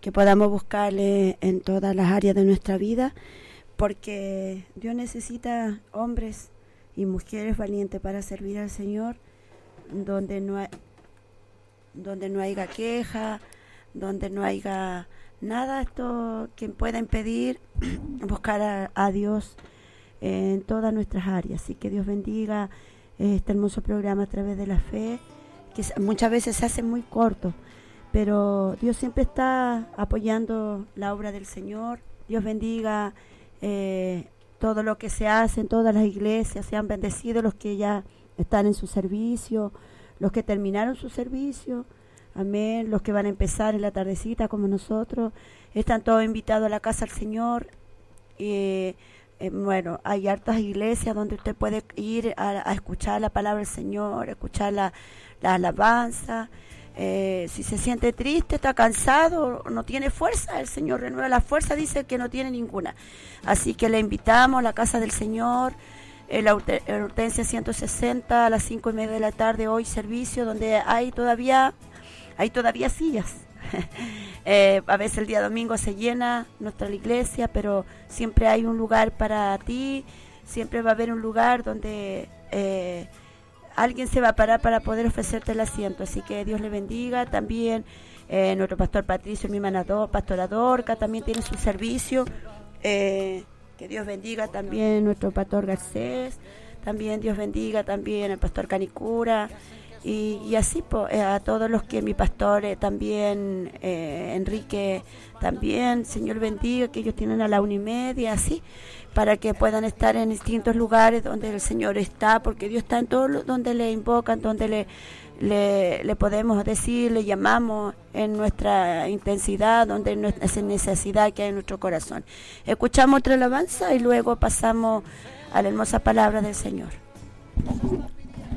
que podamos buscarle en todas las áreas de nuestra vida, porque Dios necesita hombres y mujeres valientes para servir al Señor, donde no haya queja, donde no haya nada esto que pueda impedir buscar a Dios en todas nuestras áreas. Así que Dios bendiga este hermoso programa a través de la fe, que muchas veces se hace muy corto, pero Dios siempre está apoyando la obra del Señor. Dios bendiga todo lo que se hace en todas las iglesias. Sean bendecidos los que ya están en su servicio, los que terminaron su servicio, amén, los que van a empezar en la tardecita como nosotros. Están todos invitados a la casa del Señor. Bueno, hay hartas iglesias donde usted puede ir a escuchar la palabra del Señor, escuchar la alabanza. Si se siente triste, está cansado, no tiene fuerza, el Señor renueva la fuerza, dice que no tiene ninguna. Así que le invitamos a la casa del Señor, la Hortensia 160 a las 5:30 de la tarde, hoy servicio donde hay todavía sillas. A veces el día domingo se llena nuestra iglesia, pero siempre hay un lugar para ti, siempre va a haber un lugar donde alguien se va a parar para poder ofrecerte el asiento. Así que Dios le bendiga. También nuestro pastor Patricio, mi hermana pastora Dorca, también tiene su servicio. Que Dios bendiga también nuestro pastor Garcés, también Dios bendiga también el pastor Canicura, y así a todos los que mi pastor también, Enrique también, Señor bendiga, que ellos tienen a la 1:30, así, para que puedan estar en distintos lugares donde el Señor está, porque Dios está en todos donde le invocan, donde le podemos decir, le llamamos en nuestra intensidad, donde nuestra necesidad que hay en nuestro corazón. Escuchamos otra alabanza y luego pasamos a la hermosa palabra del Señor.